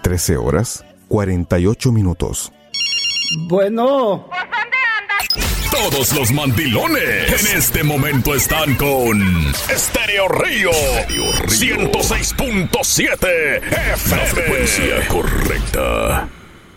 13 horas, 48 minutos. Bueno. ¿Pues dónde andas? Todos los mandilones en este momento están con Estéreo Río 106.7 FM. La frecuencia correcta.